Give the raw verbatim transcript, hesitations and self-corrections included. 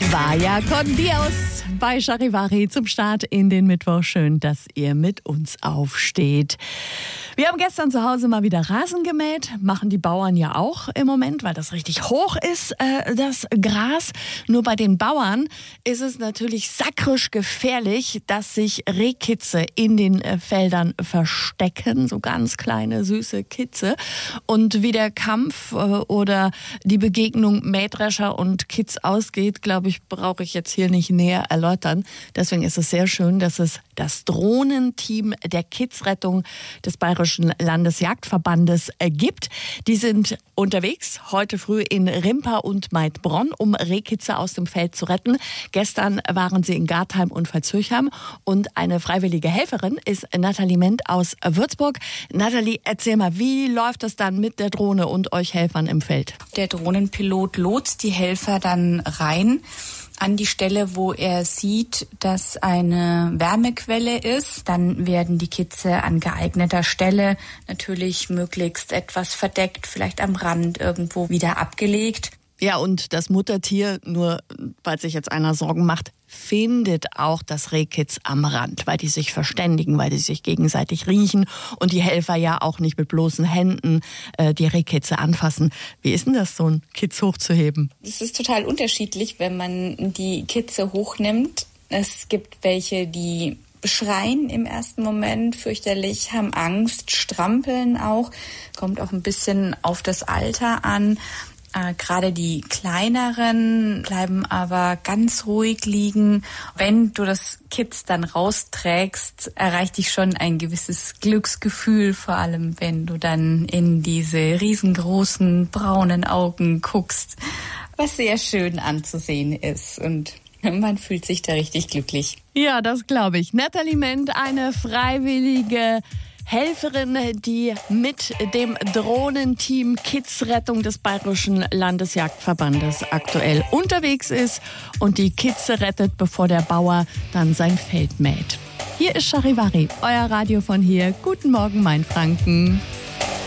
Vaya con Dios bei Charivari zum Start in den Mittwoch. Schön, dass ihr mit uns aufsteht. Wir haben gestern zu Hause mal wieder Rasen gemäht. Machen die Bauern ja auch im Moment, weil das richtig hoch ist, äh, das Gras. Nur bei den Bauern ist es natürlich sakrisch gefährlich, dass sich Rehkitze in den äh, Feldern verstecken. So ganz kleine, süße Kitze. Und wie der Kampf äh, oder die Begegnung Mähdrescher und Kitz ausgeht, glaube ich, brauche ich jetzt hier nicht näher erläutern. Deswegen ist es sehr schön, dass es das Drohnenteam der Kitzrettung des Bayerischen Landesjagdverbandes gibt. Die sind unterwegs heute früh in Rimpa und Maidbronn, um Rehkitze aus dem Feld zu retten. Gestern waren sie in Gartheim und Veitshöchheim und eine freiwillige Helferin ist Nathalie Ment aus Würzburg. Nathalie, erzähl mal, wie läuft das dann mit der Drohne und euch Helfern im Feld? Der Drohnenpilot lotst die Helfer dann rein an die Stelle, wo er sieht, dass eine Wärmequelle ist. Dann werden die Kitze an geeigneter Stelle, natürlich möglichst etwas verdeckt, vielleicht am Rand irgendwo wieder abgelegt. Ja, und das Muttertier, nur weil sich jetzt einer Sorgen macht, findet auch das Rehkitz am Rand, weil die sich verständigen, weil die sich gegenseitig riechen und die Helfer ja auch nicht mit bloßen Händen äh, die Rehkitze anfassen. Wie ist denn das, so ein Kitz hochzuheben? Es ist total unterschiedlich, wenn man die Kitze hochnimmt. Es gibt welche, die schreien im ersten Moment fürchterlich, haben Angst, strampeln auch, kommt auch ein bisschen auf das Alter an. Äh, gerade die kleineren bleiben aber ganz ruhig liegen. Wenn du das Kitz dann rausträgst, erreicht dich schon ein gewisses Glücksgefühl, vor allem wenn du dann in diese riesengroßen braunen Augen guckst, was sehr schön anzusehen ist und man fühlt sich da richtig glücklich. Ja, das glaube ich. Nathalie Ment, eine freiwillige Helferin, die mit dem Drohnenteam Kitzrettung des Bayerischen Landesjagdverbandes aktuell unterwegs ist und die Kitze rettet, bevor der Bauer dann sein Feld mäht. Hier ist Charivari, euer Radio von hier. Guten Morgen, Mainfranken.